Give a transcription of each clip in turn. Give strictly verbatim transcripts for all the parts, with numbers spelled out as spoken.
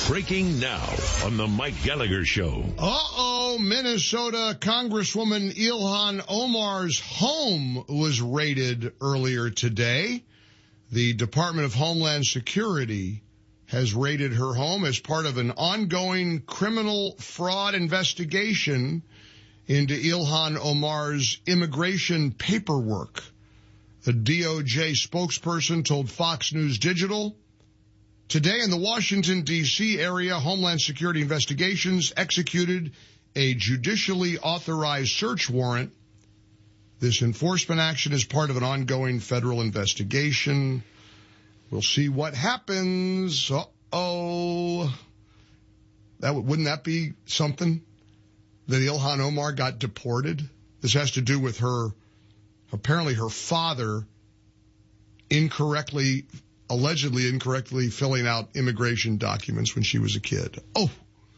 Breaking now on the Mike Gallagher Show. Uh-oh, Minnesota Congresswoman Ilhan Omar's home was raided earlier today. The Department of Homeland Security has raided her home as part of an ongoing criminal fraud investigation into Ilhan Omar's immigration paperwork. A D O J spokesperson told Fox News Digital, today in the Washington, D C area, Homeland Security Investigations executed a judicially authorized search warrant. This enforcement action is part of an ongoing federal investigation. We'll see what happens. Uh-oh. That, wouldn't that be something? That Ilhan Omar got deported? This has to do with her, apparently her father incorrectly, allegedly incorrectly filling out immigration documents when she was a kid. Oh,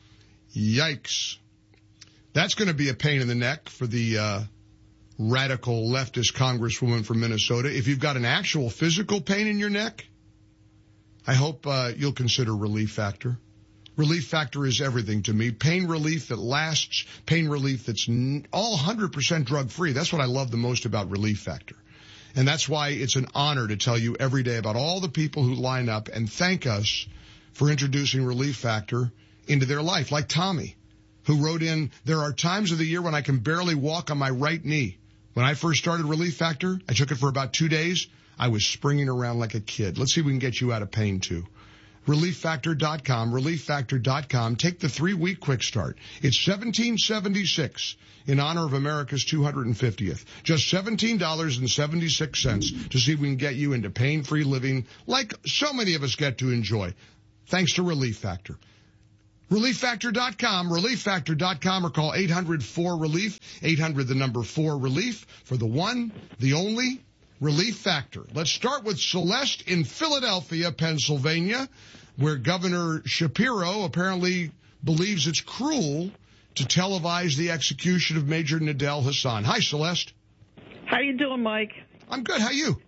yikes. That's going to be a pain in the neck for the uh, radical leftist congresswoman from Minnesota. If you've got an actual physical pain in your neck, I hope uh, you'll consider Relief Factor. Relief Factor is everything to me. Pain relief that lasts, pain relief that's n- all one hundred percent drug-free. That's what I love the most about Relief Factor. And that's why it's an honor to tell you every day about all the people who line up and thank us for introducing Relief Factor into their life, like Tommy, who wrote in, there are times of the year when I can barely walk on my right knee. When I first started Relief Factor, I took it for about two days. I was springing around like a kid. Let's see if we can get you out of pain, too. relief factor dot com, relief factor dot com. Take the three-week quick start. It's seventeen seventy-six in honor of America's two hundred fiftieth. Just seventeen dollars and seventy-six cents to see if we can get you into pain-free living like so many of us get to enjoy, thanks to Relief Factor. relief factor dot com, relief factor dot com, or call eight hundred four relief, eight hundred the number four relief for the one, the only Relief Factor. Let's start with Celeste in Philadelphia, Pennsylvania, where Governor Shapiro apparently believes it's cruel to televise the execution of Major Nidal Hasan. Hi, Celeste. How you doing, Mike? I'm good. How are you?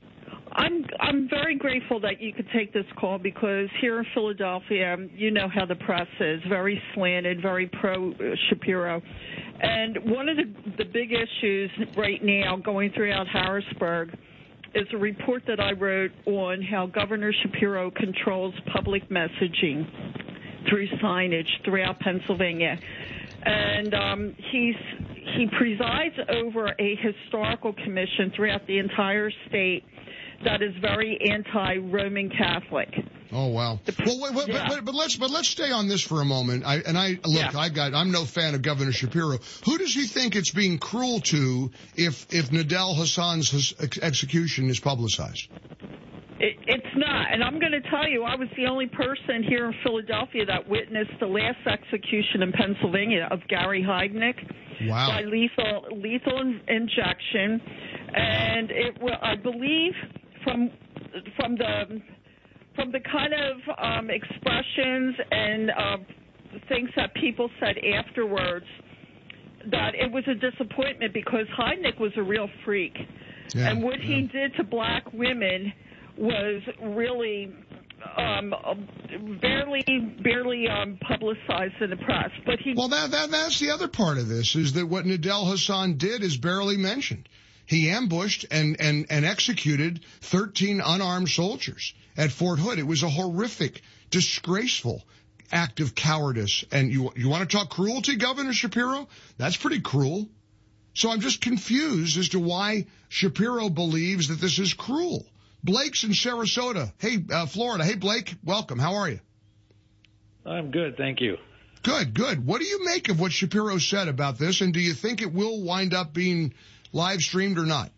I'm I'm very grateful that you could take this call because here in Philadelphia, you know how the press is, very slanted, very pro-Shapiro. And one of the, the big issues right now going throughout Harrisburg is a report that I wrote on how Governor Shapiro controls public messaging through signage throughout Pennsylvania. And um, he's he presides over a historical commission throughout the entire state that is very anti-Roman Catholic. Oh wow! Well, wait, wait, yeah. but, but let's but let's stay on this for a moment. I and I look, yeah. I got I'm no fan of Governor Shapiro. Who does he think it's being cruel to if if Nidal Hasan's ex- execution is publicized? It, it's not, and I'm going to tell you, I was the only person here in Philadelphia that witnessed the last execution in Pennsylvania of Gary Heidnik wow. by lethal lethal injection, and it will, I believe, from from the. From the kind of um, expressions and uh, things that people said afterwards, that it was a disappointment because Heidnik was a real freak. Yeah, and what yeah. he did to black women was really um, barely barely um, publicized in the press. But he Well, that, that that's the other part of this, is that what Nidal Hasan did is barely mentioned. He ambushed and, and, and executed thirteen unarmed soldiers at Fort Hood. It was a horrific, disgraceful act of cowardice. And you you want to talk cruelty, Governor Shapiro? That's pretty cruel. So I'm just confused as to why Shapiro believes that this is cruel. Blake's in Sarasota. Hey, uh, Florida. Hey, Blake, welcome. How are you? I'm good, thank you. Good, good. What do you make of what Shapiro said about this, and do you think it will wind up being live streamed or not?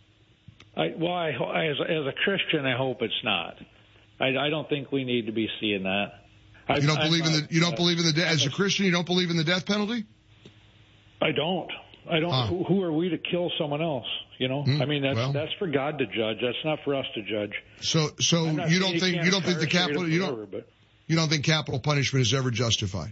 I, well, I, as, as a Christian, I hope it's not. I, I don't think we need to be seeing that. I, you don't I'm believe not, in the you don't uh, believe in the de- as a Christian, you don't believe in the death penalty? I don't. I don't. Huh. Who, who are we to kill someone else? You know. Hmm, I mean, that's well. that's for God to judge. That's not for us to judge. So, so you don't think you don't think the capital you don't but, you don't think capital punishment is ever justified?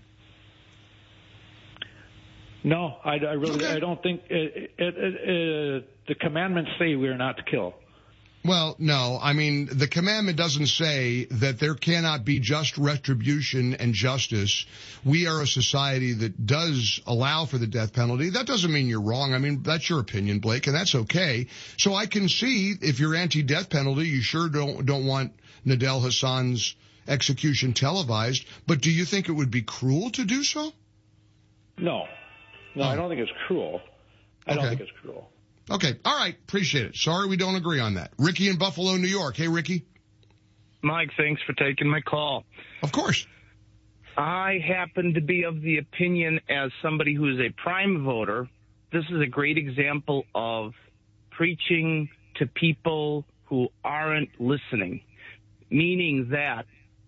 No, I, I really Okay. I don't think it, it, it, it, the commandments say we are not to kill. Well, no. I mean, the commandment doesn't say that there cannot be just retribution and justice. We are a society that does allow for the death penalty. That doesn't mean you're wrong. I mean, that's your opinion, Blake, and that's okay. So I can see if you're anti-death penalty, you sure don't don't want Nidal Hasan's execution televised. But do you think it would be cruel to do so? No. No, oh. I don't think it's cruel. I okay. don't think it's cruel. Okay. All right. Appreciate it. Sorry we don't agree on that. Ricky in Buffalo, New York. Hey, Ricky. Mike, thanks for taking my call. Of course. I happen to be of the opinion, as somebody who is a prime voter, this is a great example of preaching to people who aren't listening. Meaning that,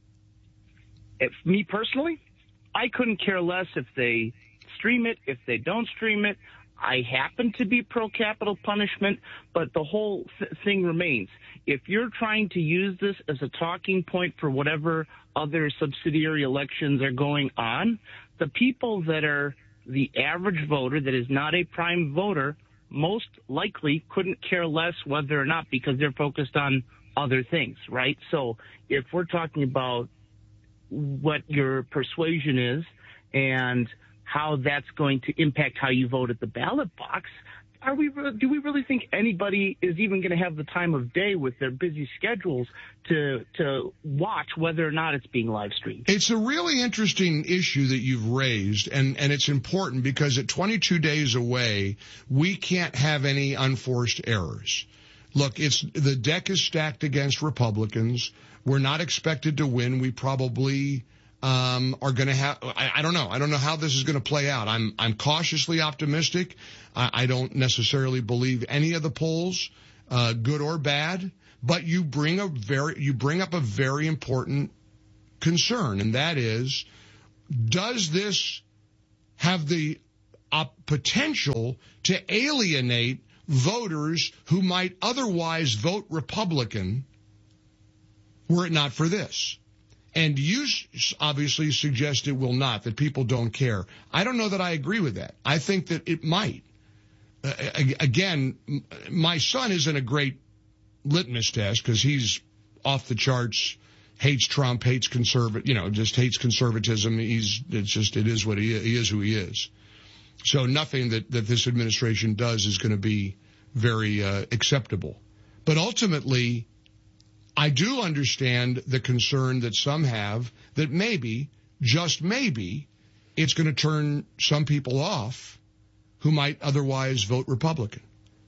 if me personally, I couldn't care less if they stream it, if they don't stream it. I happen to be pro-capital punishment, but the whole th- thing remains. If you're trying to use this as a talking point for whatever other subsidiary elections are going on, the people that are the average voter that is not a prime voter most likely couldn't care less whether or not, because they're focused on other things, right? So if we're talking about what your persuasion is and how that's going to impact how you vote at the ballot box, are we? Do we really think anybody is even going to have the time of day with their busy schedules to to watch whether or not it's being live streamed? It's a really interesting issue that you've raised, and, and it's important because at twenty-two days away, we can't have any unforced errors. Look, it's the deck is stacked against Republicans. We're not expected to win. We probably Um, are going to have, I, I don't know. I don't know how this is going to play out. I'm, I'm cautiously optimistic. I, I don't necessarily believe any of the polls, uh, good or bad, but you bring a very, you bring up a very important concern, and that is, does this have the uh, potential to alienate voters who might otherwise vote Republican were it not for this? And you obviously suggest it will not, that people don't care. I don't know that I agree with that. I think that it might. Uh, again, my son isn't a great litmus test because he's off the charts, hates Trump, hates conservative, you know, just hates conservatism. He's, it's just, it is what he is. He is who he is. So nothing that, that this administration does is going to be very uh, acceptable. But ultimately, I do understand the concern that some have that maybe, just maybe, it's going to turn some people off who might otherwise vote Republican.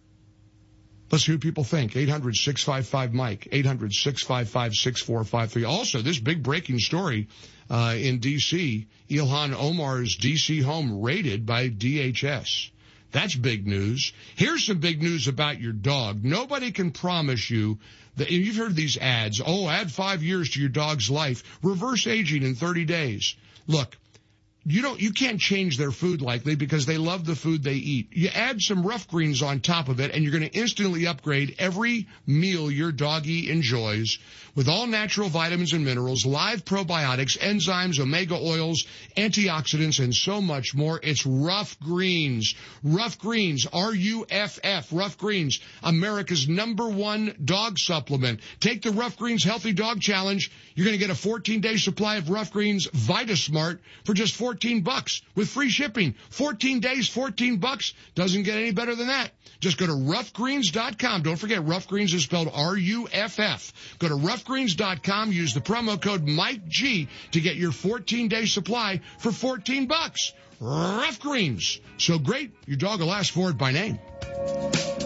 Let's see what people think. eight hundred, six five five, Mike, eight hundred, six five five, six four five three. Also, this big breaking story uh, in D C, Ilhan Omar's D C home raided by D H S. That's big news. Here's some big news about your dog. Nobody can promise you that, you've heard these ads, oh, add five years to your dog's life, reverse aging in thirty days. Look, you don't, you can't change their food likely because they love the food they eat. You add some Rough Greens on top of it and you're going to instantly upgrade every meal your doggy enjoys with all natural vitamins and minerals, live probiotics, enzymes, omega oils, antioxidants, and so much more. It's Rough Greens. Rough Greens, R U F F, Rough Greens, America's number one dog supplement. Take the Rough Greens Healthy Dog Challenge. You're going to get a fourteen-day supply of Rough Greens VitaSmart for just fourteen bucks with free shipping. fourteen days, fourteen bucks. Doesn't get any better than that. Just go to rough greens dot com. Don't forget, Rough Greens is spelled R U F F. Go to rough greens dot com. Use the promo code Mike G to get your fourteen-day supply for fourteen bucks. Rough Greens. So great, your dog will ask for it by name.